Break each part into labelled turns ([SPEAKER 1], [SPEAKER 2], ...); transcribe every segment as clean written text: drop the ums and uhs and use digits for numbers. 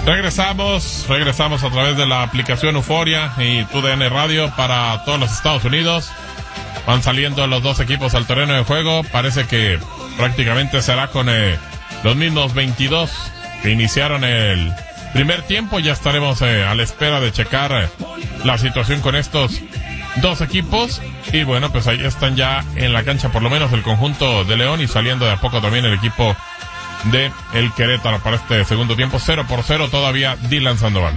[SPEAKER 1] Regresamos a través de la aplicación Euforia y TUDN Radio para todos los Estados Unidos. Van saliendo los dos equipos al terreno de juego. Parece que prácticamente será con los mismos 22 que iniciaron el primer tiempo. Ya estaremos a la espera de checar la situación con estos dos equipos. Y bueno, pues ahí están ya en la cancha por lo menos el conjunto de León y saliendo de a poco también el equipo de el Querétaro para este segundo tiempo. 0-0 todavía Dylan Sandoval.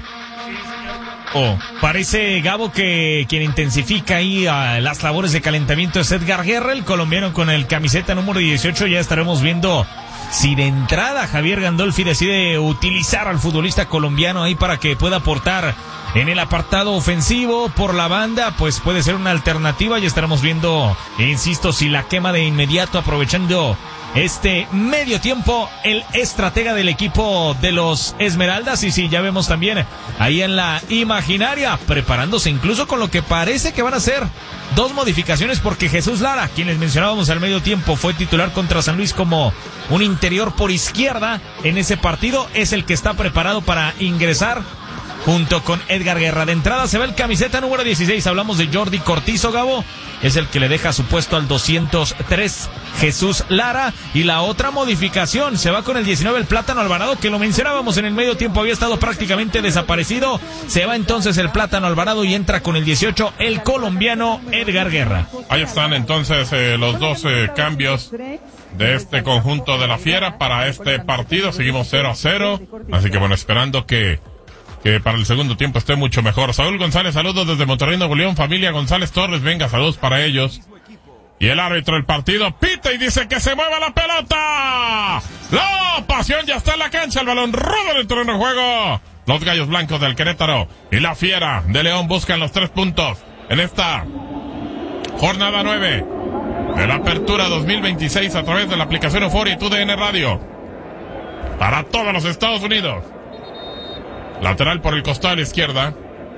[SPEAKER 2] Parece, Gabo, que quien intensifica ahí las labores de calentamiento es Edgar Guerra, el colombiano con el camiseta número 18. Ya estaremos viendo si de entrada Javier Gandolfi decide utilizar al futbolista colombiano ahí para que pueda aportar en el apartado ofensivo por la banda, pues puede ser una alternativa. Ya estaremos viendo, insisto, si la quema de inmediato aprovechando este medio tiempo el estratega del equipo de los Esmeraldas. Y sí, ya vemos también ahí en la imaginaria preparándose incluso con lo que parece que van a ser dos modificaciones, porque Jesús Lara, quien les mencionábamos al medio tiempo, fue titular contra San Luis como un interior por izquierda en ese partido, es el que está preparado para ingresar junto con Edgar Guerra. De entrada se ve el camiseta número 16, hablamos de Jordi Cortizo, Gabo, es el que le deja su puesto al 203 Jesús Lara. Y la otra modificación, se va con el 19 el Plátano Alvarado, que lo mencionábamos en el medio tiempo, había estado prácticamente desaparecido. Se va entonces el Plátano Alvarado y entra con el 18 el colombiano Edgar Guerra.
[SPEAKER 1] Ahí están entonces los dos cambios de este conjunto de la Fiera para este partido. Seguimos 0-0, así que bueno, esperando que para el segundo tiempo esté mucho mejor. Saúl González, saludos desde Monterrey, Nuevo León. Familia González Torres, venga, saludos para ellos. Y el árbitro del partido pita y dice que se mueva la pelota. La pasión ya está en la cancha, el balón roda en el terreno de juego. Los Gallos Blancos del Querétaro y la Fiera de León buscan los 3 puntos en esta jornada 9 de la Apertura 2026 a través de la aplicación Euforia y TUDN Radio para todos los Estados Unidos. Lateral por el costado a la izquierda.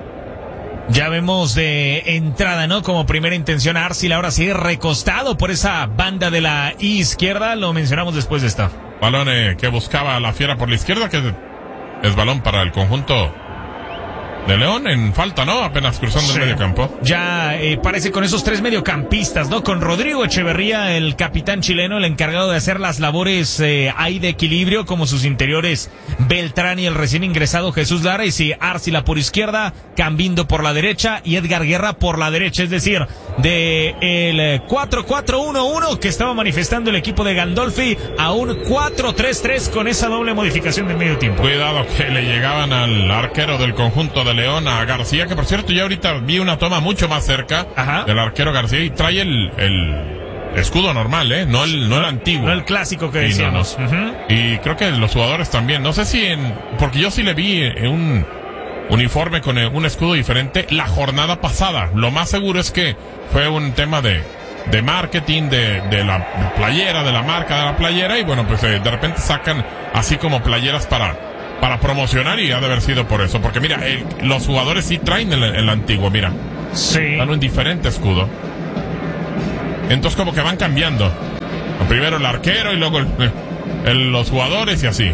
[SPEAKER 2] Ya vemos de entrada, ¿no? Como primera intención a Arcila, ahora sí recostado por esa banda de la izquierda. Lo mencionamos después de esta.
[SPEAKER 1] Balón que buscaba la Fiera por la izquierda, que es balón para el conjunto de León en falta, ¿no? Apenas cruzando el medio campo.
[SPEAKER 2] Ya parece con esos 3 mediocampistas, ¿no? Con Rodrigo Echeverría, el capitán chileno, el encargado de hacer las labores ahí de equilibrio, como sus interiores Beltrán y el recién ingresado Jesús Lara. Y sí, Arcila por izquierda, Cambindo por la derecha y Edgar Guerra por la derecha. Es decir, de el 4-4-1-1 que estaba manifestando el equipo de Gandolfi a un 4-3-3 con esa doble modificación del medio tiempo.
[SPEAKER 1] Cuidado que le llegaban al arquero del conjunto de León, a García, que por cierto ya ahorita vi una toma mucho más cerca del arquero García y trae el escudo normal, no el antiguo.
[SPEAKER 2] No el clásico que decíamos.
[SPEAKER 1] No. Y creo que los jugadores también, no sé si porque yo sí le vi un uniforme con un escudo diferente la jornada pasada. Lo más seguro es que fue un tema de marketing, de la playera, de la marca de la playera, y bueno, pues de repente sacan así como playeras para promocionar, y ha de haber sido por eso, porque mira, los jugadores sí traen el antiguo, mira.
[SPEAKER 2] Sí.
[SPEAKER 1] Dan un diferente escudo. Entonces como que van cambiando. Primero el arquero y luego los jugadores y así.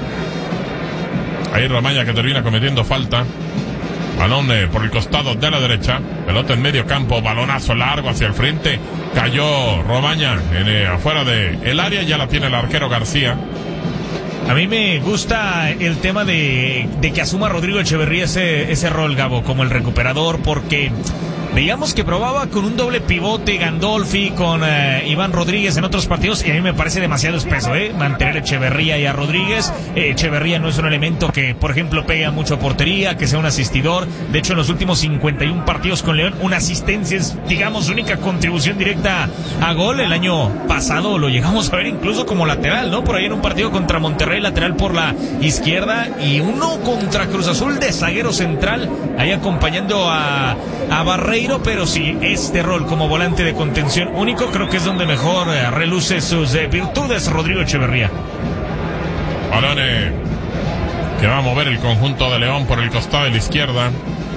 [SPEAKER 1] Ahí Romaña que termina cometiendo falta. Balón por el costado de la derecha. Pelota en medio campo, balonazo largo hacia el frente. Cayó Romaña afuera del área, ya la tiene el arquero García.
[SPEAKER 2] A mí me gusta el tema de que asuma Rodrigo Echeverría ese rol, Gabo, como el recuperador, porque veíamos que probaba con un doble pivote Gandolfi con Iván Rodríguez en otros partidos, y a mí me parece demasiado espeso, mantener Echeverría y a Rodríguez. Echeverría no es un elemento que, por ejemplo, pega mucho a portería, que sea un asistidor. De hecho, en los últimos 51 partidos con León, una asistencia es, digamos, su única contribución directa a gol. El año pasado lo llegamos a ver incluso como lateral, ¿no? Por ahí en un partido contra Monterrey, lateral por la izquierda, y uno contra Cruz Azul de zaguero central, ahí acompañando a Barreiro. Pero sí, este rol como volante de contención único creo que es donde mejor reluce sus virtudes Rodrigo Echeverría.
[SPEAKER 1] Balón que va a mover el conjunto de León por el costado de la izquierda.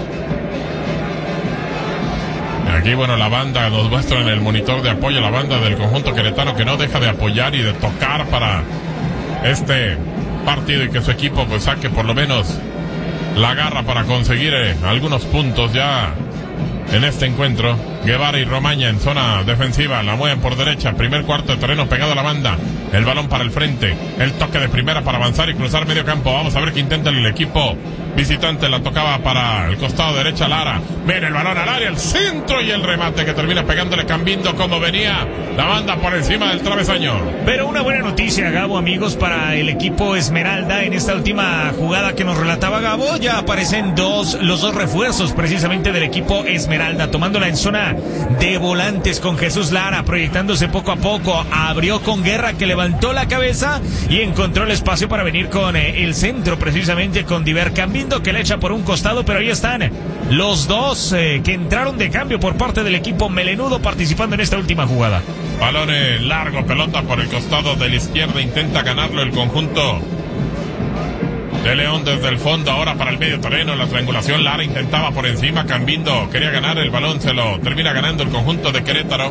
[SPEAKER 1] Aquí, bueno, la banda nos muestra en el monitor de apoyo, la banda del conjunto queretano, que no deja de apoyar y de tocar para este partido y que su equipo pues saque por lo menos la garra para conseguir algunos puntos ya en este encuentro. Guevara y Romaña en zona defensiva, la mueven por derecha, primer cuarto de terreno pegado a la banda, el balón para el frente, el toque de primera para avanzar y cruzar medio campo. Vamos a ver qué intenta el equipo visitante, la tocaba para el costado derecha Lara, viene el balón al área, el centro y el remate que termina pegándole Cambindo como venía la banda por encima del travesaño.
[SPEAKER 2] Pero una buena noticia, Gabo, amigos, para el equipo Esmeralda en esta última jugada que nos relataba Gabo. Ya aparecen los dos refuerzos precisamente del equipo Esmeralda, tomándola en zona de volantes con Jesús Lara, proyectándose poco a poco, abrió con Guerra que levantó la cabeza y encontró el espacio para venir con el centro, precisamente con Diver Cambindo que le echa por un costado, pero ahí están los dos que entraron de cambio por parte del equipo melenudo participando en esta última jugada.
[SPEAKER 1] Balón largo, pelota por el costado de la izquierda, intenta ganarlo el conjunto de León desde el fondo, ahora para el medio terreno, la triangulación, Lara intentaba por encima, Cambindo quería ganar el balón, se lo termina ganando el conjunto de Querétaro.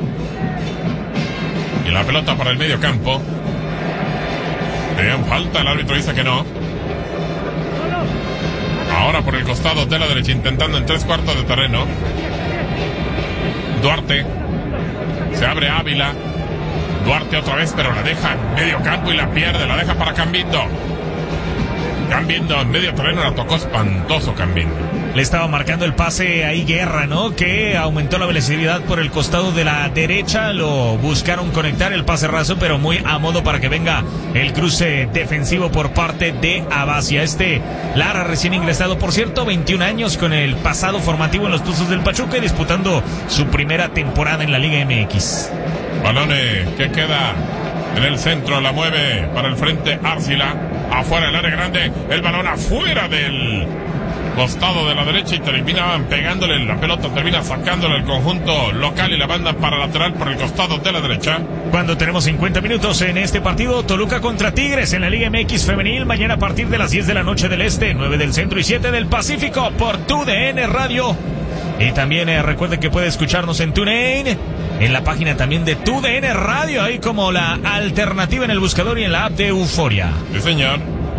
[SPEAKER 1] Y la pelota para el medio campo. Tenían falta, el árbitro dice que no. Ahora por el costado de la derecha, intentando en 3/4 de terreno. Duarte. Se abre Ávila. Duarte otra vez, pero la deja en medio campo y la pierde, la deja para Cambindo. Cambindo en medio terreno, la tocó espantoso Cambindo.
[SPEAKER 2] Le estaba marcando el pase ahí Guerra, ¿no? Que aumentó la velocidad por el costado de la derecha. Lo buscaron conectar el pase raso, pero muy a modo para que venga el cruce defensivo por parte de Abacia. Lara, recién ingresado, por cierto, 21 años, con el pasado formativo en los Tuzos del Pachuca y disputando su primera temporada en la Liga MX.
[SPEAKER 1] Balone que queda en el centro, la mueve para el frente Arcila, afuera del área grande, el balón afuera del costado de la derecha y terminaban pegándole la pelota, termina sacándole el conjunto local y la banda para lateral por el costado de la derecha.
[SPEAKER 2] Cuando tenemos 50 minutos en este partido, Toluca contra Tigres en la Liga MX Femenil, mañana a partir de las 10 de la noche del Este, 9 del Centro y 7 del Pacífico por TUDN Radio. Y también recuerden que puede escucharnos en TuneIn, en la página también de TUDN Radio, ahí como la alternativa en el buscador y en la app de Euforia.
[SPEAKER 1] Sí, señor.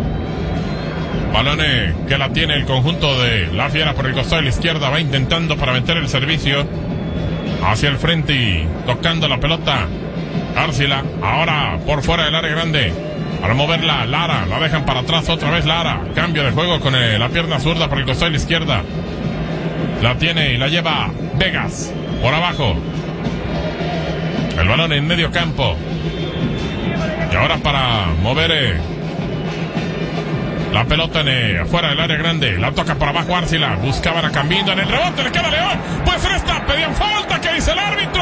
[SPEAKER 1] Balone que la tiene el conjunto de la Fiera por el costado de la izquierda, va intentando para meter el servicio hacia el frente y tocando la pelota Arcila, ahora por fuera del área grande, para moverla Lara, la dejan para atrás otra vez Lara, cambio de juego con la pierna zurda por el costado de la izquierda, la tiene y la lleva Vegas por abajo, el balón en medio campo y ahora para mover la pelota afuera del área grande, la toca por abajo Arcila, buscaban a Cambindo en el rebote, le queda León, puede ser esta, pedían falta, ¿qué dice el árbitro?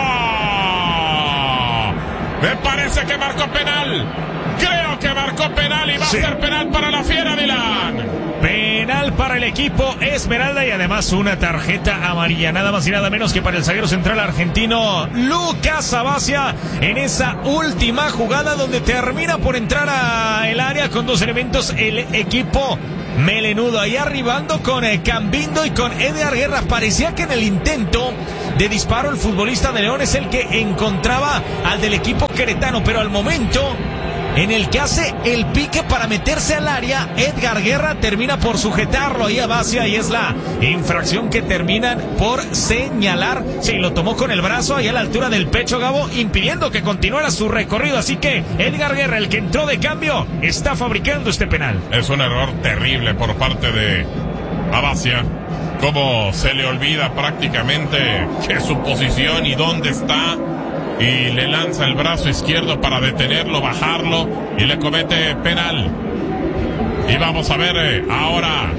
[SPEAKER 1] Me parece que marcó penal, creo que marcó penal y va a ser penal para la Fiera, Dylan.
[SPEAKER 2] Penal para el equipo Esmeralda y además una tarjeta amarilla, nada más y nada menos que para el zaguero central argentino Lucas Abacia en esa última jugada donde termina por entrar a el área con dos elementos el equipo melenudo, ahí arribando con Cambindo y con Edgar Guerra. Parecía que en el intento de disparo el futbolista de León es el que encontraba al del equipo queretano, pero al momento en el que hace el pique para meterse al área, Edgar Guerra termina por sujetarlo ahí a Bacia y es la infracción que terminan por señalar. Sí, lo tomó con el brazo ahí a la altura del pecho, Gabo, impidiendo que continuara su recorrido. Así que Edgar Guerra, el que entró de cambio, está fabricando este penal.
[SPEAKER 1] Es un error terrible por parte de Abacia. Como se le olvida prácticamente que su posición y dónde está, y le lanza el brazo izquierdo para detenerlo, bajarlo y le comete penal. Y vamos a ver ahora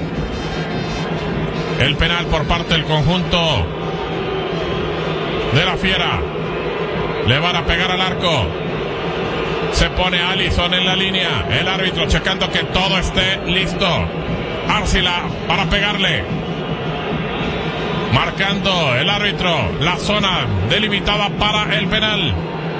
[SPEAKER 1] el penal por parte del conjunto de la Fiera. Le van a pegar al arco, se pone Allison en la línea, el árbitro checando que todo esté listo. Arcila para pegarle, marcando el árbitro la zona delimitada para el penal.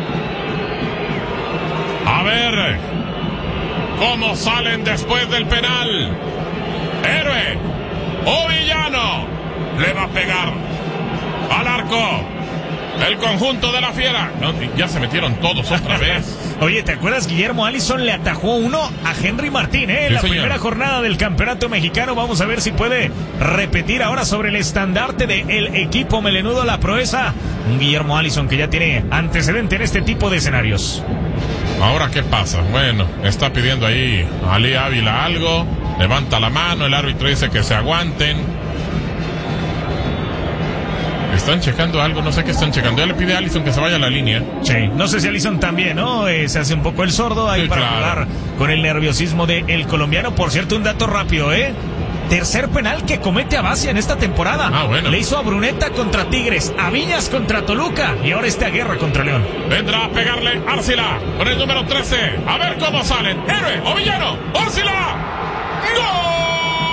[SPEAKER 1] A ver cómo salen después del penal. Héroe o villano, le va a pegar al arco el conjunto de la Fiera. No, ya se metieron todos otra vez.
[SPEAKER 2] Oye, ¿te acuerdas? Guillermo Allison le atajó uno a Henry Martín, en la primera jornada del campeonato mexicano. Vamos a ver si puede repetir ahora sobre el estandarte del equipo melenudo la proeza. Un Guillermo Allison que ya tiene antecedente en este tipo de escenarios.
[SPEAKER 1] Ahora, ¿qué pasa? Bueno, está pidiendo ahí a Ali Ávila algo. Levanta la mano, el árbitro dice que se aguanten. Están checando algo, no sé qué están checando. Ya le pide a Allison que se vaya a la línea.
[SPEAKER 2] Sí, no sé si Allison también, ¿no? Se hace un poco el sordo ahí, sí, para jugar con el nerviosismo del colombiano. Por cierto, un dato rápido, tercer penal que comete Abacia en esta temporada.
[SPEAKER 1] Bueno.
[SPEAKER 2] Le hizo a Bruneta contra Tigres, a Viñas contra Toluca y ahora está Guerra contra León.
[SPEAKER 1] Vendrá a pegarle Arcila con el número 13. A ver cómo salen. Héroe o villano. Arcila. ¡Gol!